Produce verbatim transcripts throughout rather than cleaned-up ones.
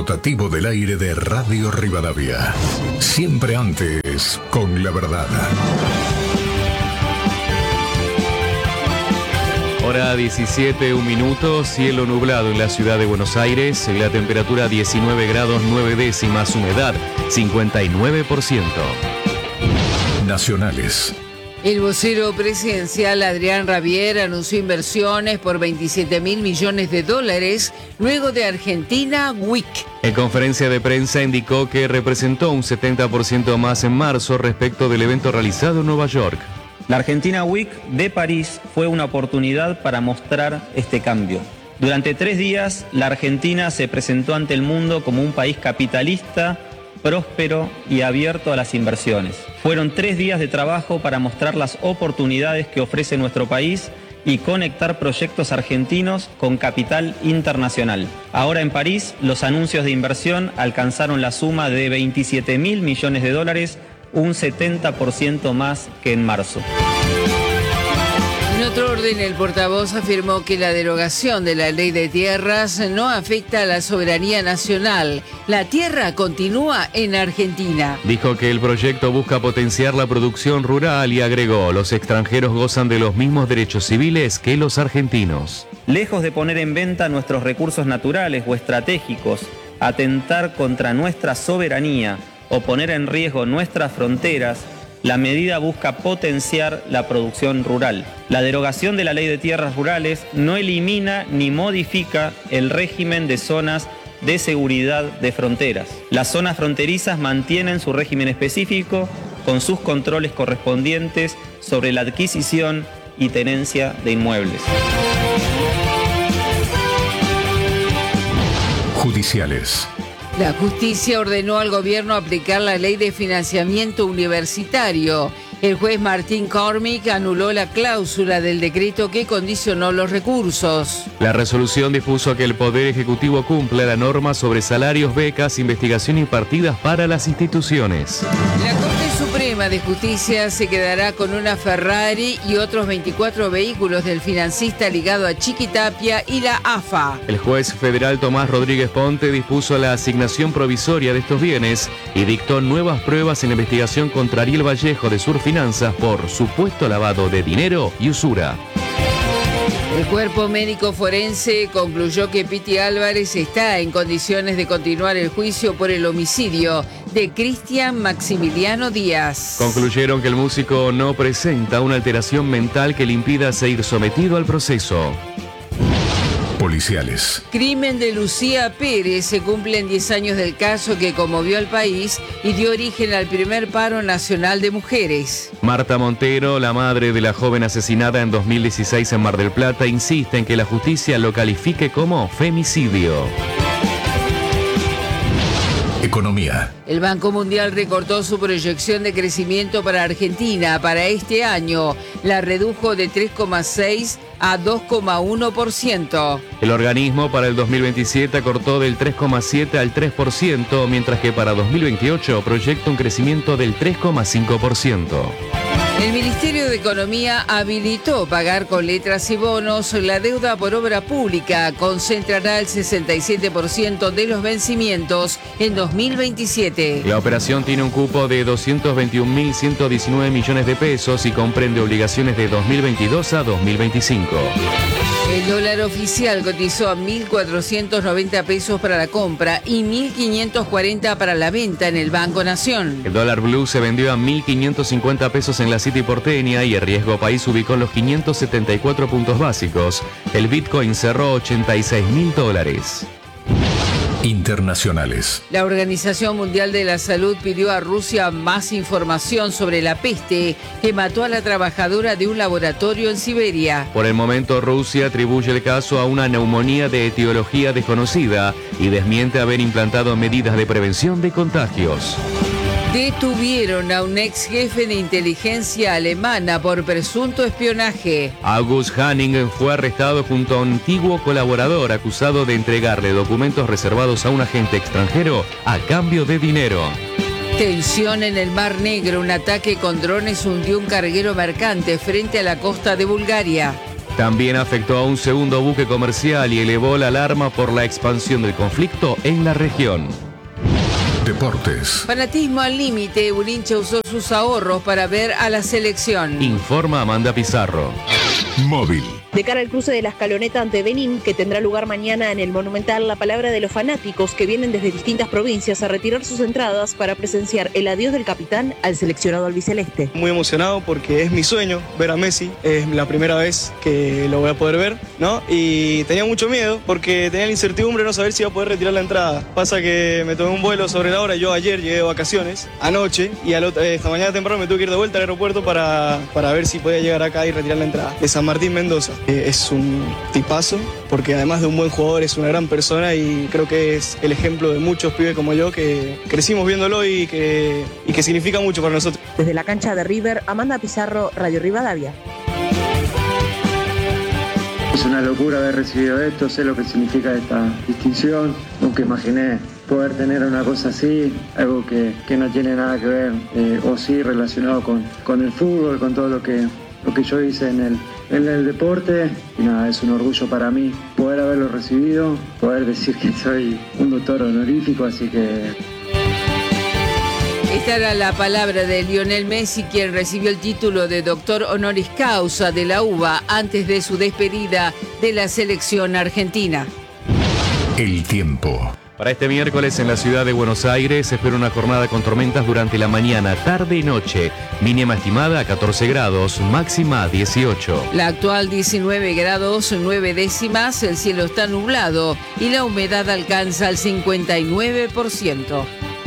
rotativo del aire de Radio Rivadavia. Siempre antes, con la verdad. Hora diecisiete, un minuto, cielo nublado en la ciudad de Buenos Aires, la temperatura diecinueve grados nueve décimas, humedad cincuenta y nueve por ciento. Nacionales. El vocero presidencial Adrián Rabier anunció inversiones por veintisiete mil millones de dólares luego de Argentina Week. En conferencia de prensa indicó que representó un setenta por ciento más en marzo respecto del evento realizado en Nueva York. La Argentina Week de París fue una oportunidad para mostrar este cambio. Durante tres días, la Argentina se presentó ante el mundo como un país capitalista, próspero y abierto a las inversiones. Fueron tres días de trabajo para mostrar las oportunidades que ofrece nuestro país y conectar proyectos argentinos con capital internacional. Ahora en París, los anuncios de inversión alcanzaron la suma de veintisiete mil millones de dólares, un setenta por ciento más que en marzo. En otro orden, el portavoz afirmó que la derogación de la ley de tierras no afecta a la soberanía nacional. La tierra continúa en Argentina. Dijo que el proyecto busca potenciar la producción rural y agregó, los extranjeros gozan de los mismos derechos civiles que los argentinos. Lejos de poner en venta nuestros recursos naturales o estratégicos, atentar contra nuestra soberanía o poner en riesgo nuestras fronteras, la medida busca potenciar la producción rural. La derogación de la Ley de Tierras Rurales no elimina ni modifica el régimen de zonas de seguridad de fronteras. Las zonas fronterizas mantienen su régimen específico con sus controles correspondientes sobre la adquisición y tenencia de inmuebles. Judiciales. La justicia ordenó al gobierno aplicar la ley de financiamiento universitario. El juez Martín Cormick anuló la cláusula del decreto que condicionó los recursos. La resolución dispuso que el Poder Ejecutivo cumpla la norma sobre salarios, becas, investigación y partidas para las instituciones. La Corte Suprema de Justicia se quedará con una Ferrari y otros veinticuatro vehículos del financista ligado a Chiquitapia y la A F A. El juez federal Tomás Rodríguez Ponte dispuso la asignación provisoria de estos bienes y dictó nuevas pruebas en la investigación contra Ariel Vallejo de Sur Finanzas por supuesto lavado de dinero y usura. El cuerpo médico forense concluyó que Piti Álvarez está en condiciones de continuar el juicio por el homicidio de Cristian Maximiliano Díaz. Concluyeron que el músico no presenta una alteración mental que le impida ser sometido al proceso. Policiales. Crimen de Lucía Pérez. Se cumplen diez años del caso que conmovió al país y dio origen al primer paro nacional de mujeres. Marta Montero, la madre de la joven asesinada en dos mil dieciséis en Mar del Plata, insiste en que la justicia lo califique como femicidio. Economía. El Banco Mundial recortó su proyección de crecimiento para Argentina para este año. La redujo de tres coma seis a dos coma uno por ciento. El organismo para el dos mil veintisiete acortó del tres coma siete al tres por ciento, mientras que para dos mil veintiocho proyecta un crecimiento del tres coma cinco por ciento. El Ministerio de Economía habilitó pagar con letras y bonos la deuda por obra pública. Concentrará el sesenta y siete por ciento de los vencimientos en dos mil veintisiete. La operación tiene un cupo de doscientos veintiún mil ciento diecinueve millones de pesos y comprende obligaciones de dos mil veintidós a dos mil veinticinco. El dólar oficial cotizó a mil cuatrocientos noventa pesos para la compra y mil quinientos cuarenta para la venta en el Banco Nación. El dólar blue se vendió a mil quinientos cincuenta pesos en la City porteña y el riesgo país ubicó en los quinientos setenta y cuatro puntos básicos. El Bitcoin cerró ochenta y seis mil dólares. Internacionales. La Organización Mundial de la Salud pidió a Rusia más información sobre la peste que mató a la trabajadora de un laboratorio en Siberia. Por el momento, Rusia atribuye el caso a una neumonía de etiología desconocida y desmiente haber implantado medidas de prevención de contagios. Detuvieron a un ex jefe de inteligencia alemana por presunto espionaje. August Hanning fue arrestado junto a un antiguo colaborador acusado de entregarle documentos reservados a un agente extranjero a cambio de dinero. Tensión en el Mar Negro. Un ataque con drones hundió un carguero mercante frente a la costa de Bulgaria. También afectó a un segundo buque comercial y elevó la alarma por la expansión del conflicto en la región. Deportes. Fanatismo al límite. Un hincha usó sus ahorros para ver a la selección. Informa Amanda Pizarro. Móvil. De cara al cruce de la Escaloneta ante Benín, que tendrá lugar mañana en el Monumental, la palabra de los fanáticos que vienen desde distintas provincias a retirar sus entradas para presenciar el adiós del capitán al seleccionado albiceleste. Muy emocionado porque es mi sueño ver a Messi, es la primera vez que lo voy a poder ver, ¿no? Y tenía mucho miedo porque tenía la incertidumbre de no saber si iba a poder retirar la entrada. Pasa que me tomé un vuelo sobre la hora, yo ayer llegué de vacaciones, anoche, y al otro, esta mañana temprano me tuve que ir de vuelta al aeropuerto para, para ver si podía llegar acá y retirar la entrada. De San Martín, Mendoza. Es un tipazo, porque además de un buen jugador es una gran persona y creo que es el ejemplo de muchos pibes como yo que crecimos viéndolo y que, y que significa mucho para nosotros. Desde la cancha de River, Amanda Pizarro, Radio Rivadavia. Es una locura haber recibido esto, sé lo que significa esta distinción, nunca imaginé poder tener una cosa así, algo que, que no tiene nada que ver, eh, o sí relacionado con, con el fútbol, con todo lo que, lo que yo hice en el, en el deporte. Y nada, es un orgullo para mí poder haberlo recibido, poder decir que soy un doctor honorífico, así que... Esta era la palabra de Lionel Messi, quien recibió el título de doctor honoris causa de la U B A antes de su despedida de la selección argentina. El tiempo. Para este miércoles en la ciudad de Buenos Aires se espera una jornada con tormentas durante la mañana, tarde y noche. Mínima estimada a catorce grados, máxima a dieciocho. La actual diecinueve grados, nueve décimas, el cielo está nublado y la humedad alcanza el cincuenta y nueve por ciento.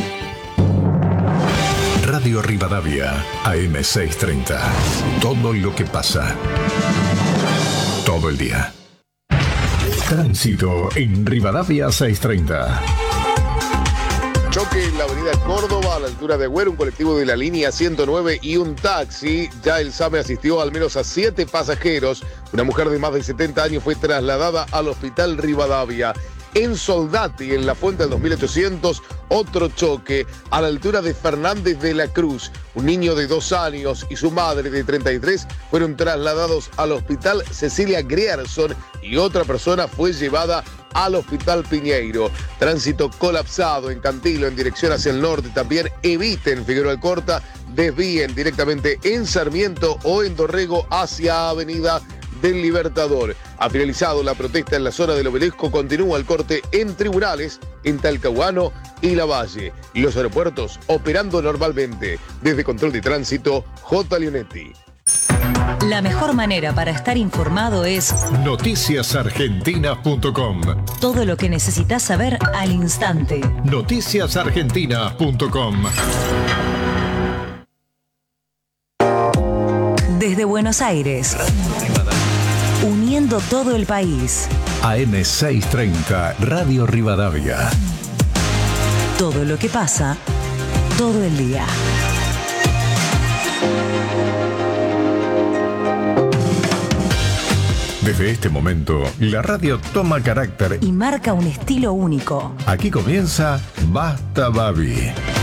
Radio Rivadavia, A M seiscientos treinta. Todo lo que pasa. Todo el día. Tránsito en Rivadavia seiscientos treinta. Choque en la avenida Córdoba, a la altura de Güero, un colectivo de la línea ciento nueve y un taxi. Ya el SAME asistió al menos a siete pasajeros. Una mujer de más de setenta años fue trasladada al hospital Rivadavia. En Soldati, en la Fuente del dos mil ochocientos, otro choque a la altura de Fernández de la Cruz. Un niño de dos años y su madre de treinta y tres fueron trasladados al hospital Cecilia Grierson y otra persona fue llevada al hospital Piñeiro. Tránsito colapsado en Cantilo en dirección hacia el norte. También eviten Figueroa Alcorta, desvíen directamente en Sarmiento o en Dorrego hacia Avenida del Libertador. Ha finalizado la protesta en la zona del Obelisco, continúa el corte en tribunales en Talcahuano y Lavalle. Y los aeropuertos operando normalmente. Desde Control de Tránsito, J. Leonetti. La mejor manera para estar informado es noticias argentinas punto com. Todo lo que necesitas saber al instante. noticias argentinas punto com. Desde Buenos Aires, uniendo todo el país. A M seiscientos treinta, Radio Rivadavia. Todo lo que pasa, todo el día. Desde este momento, la radio toma carácter y marca un estilo único. Aquí comienza Basta Babi.